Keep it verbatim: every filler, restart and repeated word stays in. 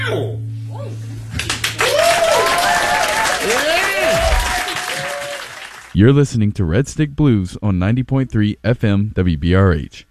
You're listening to Red Stick Blues on ninety point three F M W B R H.